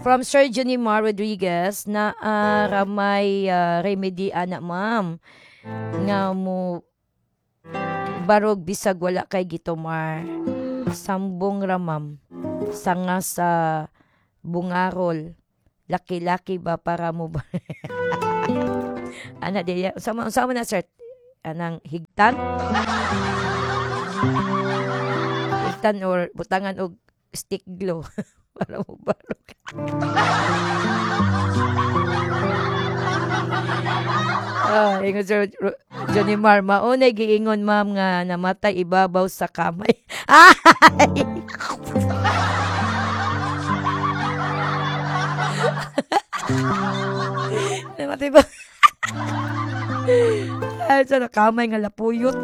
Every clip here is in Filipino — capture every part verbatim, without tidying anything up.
from Sir Junimar Rodriguez na uh, ramay uh, remedy ana ma'am nga mo barog bisag wala kay gitumar sambong ramam sanga sa bungarol laki-laki ba para mo ba ana di sama sama na sir anang higtan higtan or butangan og stick glue para mo barog. Ah, ingon Sir Johnny Mar, maunay giingon ma'am nga namatay ibabaw sa kamay. Ay! Namatay ba? Ay, sa kamay nga lapuyot.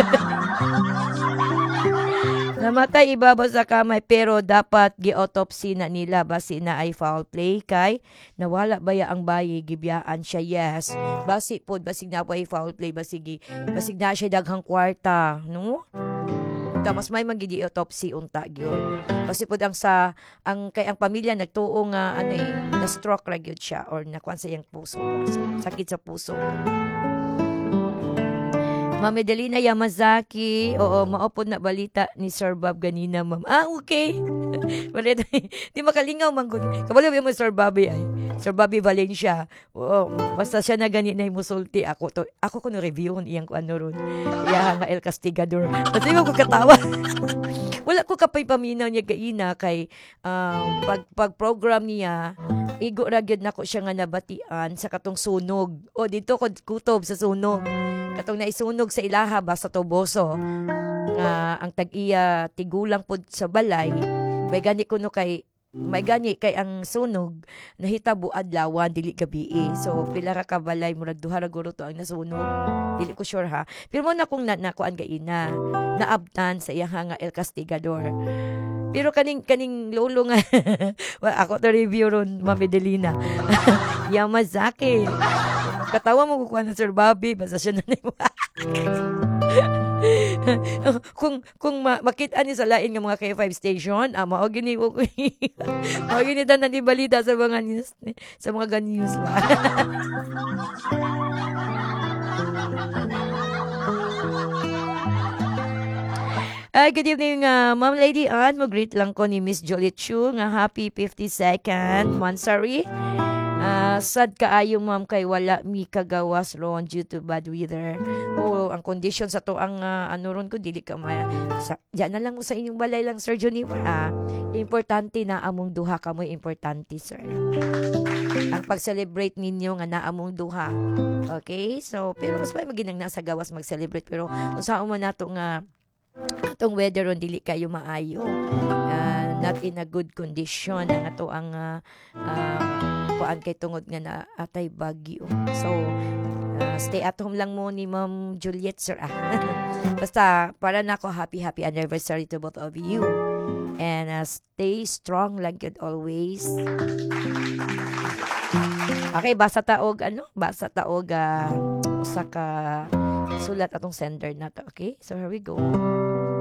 Namatay ibabaw sa kamay pero dapat gi-autopsy na nila basi na ay foul play kay nawala baya ang bayi gibiyaan siya yes basi pod basig na po ay foul play basig basig na siya daghang kwarta no tapos may magidi autopsy unta gyud basi pod ang sa ang kay ang pamilya nagtuo nga ano eh na stroke ra gyud siya or nakuan sa iyang puso sakit sa puso. Ma'am Edelina Yamazaki, oo, maupod na balita ni Sir Bob ganina, ma'am. Ah, okay. Balita, di makalingaw, manggod. Kabalo mo Sir Bobby ay. Sir Bobby Valencia. Oo, basta siya na ganina yung musulti. Ako to, ako ko no review iyang ko ano ron. Iya nga El Castigador. Basta ko katawa. Wala ko kapay paminaw niya gaina kay um, pag, pag program niya, igo ragyod na ko siya nga nabatian sa katong sunog. O, dito ko kutob sa sunog. Katong naisunog sa ilaha ba sa Toboso nga ang tag-iya tigulang pod sa balay may gani kuno kay may gani kay ang sunog nahitabo adlawan dili gabi so pila ra ka balay murag duha ra guro to ang nasunog dili ko sure ha pero mo na kung na, nakuan gaina naabtan sa iyang nga El Castigador pero kaning kaning lolo nga well, ako to review ron Ma'am Edelina Yamazaki katawa mo kukuha ng Sir Bobby basta siya na nimo kung kung ma- makita ni sa lain nga mga K five station ah mao gini ko mao gini ta na balita sa mga news sa mga gan news ba. Ay, good evening, uh, Ma'am Lady Ann. Mag-greet lang ko ni Miss Jolie Chu nga happy fifty-second Mansari. Uh, sad kaayo ma'am kay wala mi kagawas ron due to bad weather. O ang condition sa to ang uh, ano ron ko dili ka ma sa, yan na lang mo sa inyong balay lang Sir Johnny. Ah, importante na among duha kamoy importante sir. Ang pag-celebrate ninyo nga na among duha. Okay? So pero mas may maginang nasa gawas mag-celebrate pero unsa man nato nga atong weather ron dili kayo maayo. Uh, not in a good condition ang ato ang uh, uh, kuan kay tungod nga na atay bagyo. So, uh, stay at home lang mo ni Ma'am Juliet, sir. Ah. Basta, para na ako happy, happy anniversary to both of you. And uh, stay strong like it always. Okay, basa taog, ano? Basa taog, uh, usa ka sulat atong sender na to. Okay? So, here we go.